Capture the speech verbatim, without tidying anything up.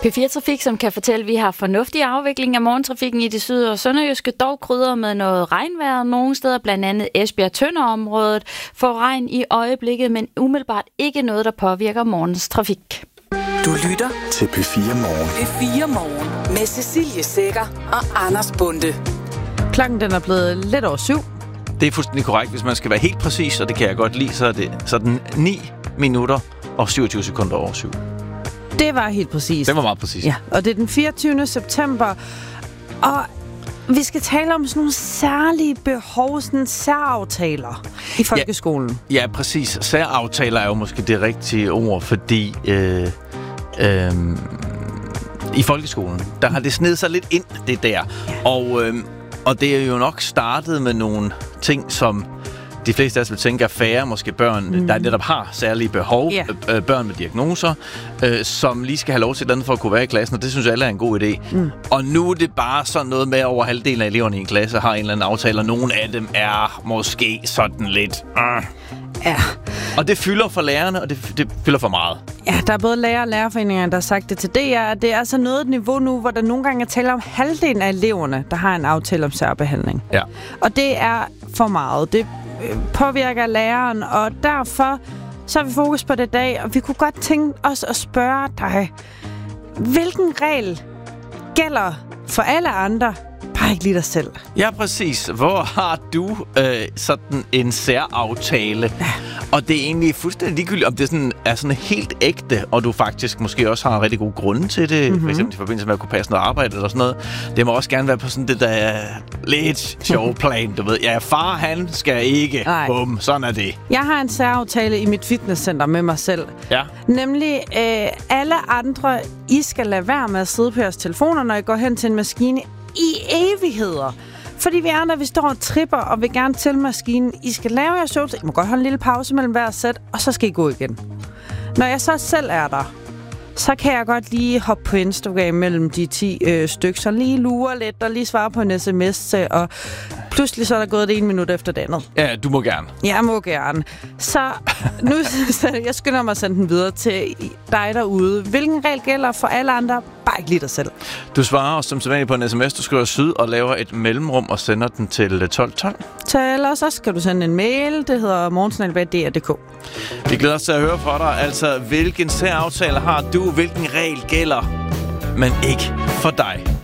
P fire Trafik, som kan fortælle, at vi har fornuftig afvikling af morgentrafikken i det syd- og sønderjyske, dog krydder med noget regnvejr nogle steder, blandt andet Esbjerg-Tønder-området, får regn i øjeblikket, men umiddelbart ikke noget, der påvirker morgens trafik. Du lytter til P fire Morgen. P fire Morgen med Cecilie Sækker og Anders Bonde. Klokken den er blevet lidt over syv. Det er fuldstændig korrekt. Hvis man skal være helt præcis, og det kan jeg godt lide, så er det sådan ni minutter og syvogtyve sekunder over syv. Det var helt præcis. Det var meget præcis. Ja, og det er den fireogtyvende september, og vi skal tale om sådan nogle særlige behov, sådan særaftaler i folkeskolen. Ja, ja, præcis. Særaftaler er jo måske det rigtige ord, fordi øh, øh, i folkeskolen, der har det snedet sig lidt ind, det der. Ja. Og, øh, og det er jo nok startet med nogle ting, som de fleste af os vil tænke er færre, måske børn, mm. der netop har særlige behov, yeah. øh, børn med diagnoser, øh, som lige skal have lov til et eller andet for at kunne være i klassen, og det synes alle er en god idé. Mm. Og nu er det bare sådan noget med, over halvdelen af eleverne i en klasse har en eller anden aftale, og nogle af dem er måske sådan lidt... Øh. Ja. Og det fylder for lærerne, og det, det fylder for meget. Ja, der er både lærer- og lærerforeninger, der har sagt det til D R, at det er altså noget et niveau nu, hvor der nogle gange er tale om halvdelen af eleverne, der har en aftale om særbehandling. Ja. Og det er for meget. Det påvirker læreren, og derfor så har vi fokus på det i dag, og vi kunne godt tænke os at spørge dig, hvilken regel gælder for alle andre, bare ikke lige dig selv? Ja, præcis. Hvor har du øh, sådan en særaftale? Ja. Og det er egentlig fuldstændig ligegyldigt, om det sådan, er sådan helt ægte, og du faktisk måske også har en rigtig god grunde til det, mm-hmm. for eksempel i forbindelse med at kunne passe noget arbejde eller sådan noget. Det må også gerne være på sådan det der lidt sjove plan, du ved. Ja, far han skal ikke. Bum, sådan er det. Jeg har en særaftale i mit fitnesscenter med mig selv. Ja. Nemlig, øh, alle andre, I skal lade være med at sidde på jeres telefoner, når I går hen til en maskine i evigheder. Fordi vi andre, vi står og tripper og vil gerne til maskinen. I skal lave jeres øvelser. I må godt holde en lille pause mellem hver sæt, og så skal I gå igen. Når jeg så selv er der, så kan jeg godt lige hoppe på Instagram mellem de ti øh, stykker, så lige lure lidt og lige svare på en sms, og pludselig så er der gået det ene minut efter det andet. Ja, du må gerne. Jeg må gerne. Så nu jeg skynder mig at sende den videre til dig derude. Hvilken regel gælder for alle andre? Bare ikke lige dig selv. Du svarer os som sædvanligt på en sms. Du skriver syd og laver et mellemrum og sender den til tolv tolv. Så ellers så skal du sende en mail. Det hedder morgensnabel-a punktum d r punktum d k. Vi glæder os til at høre fra dig. Altså, hvilken særaftale har du? Hvilken regel gælder, men ikke for dig?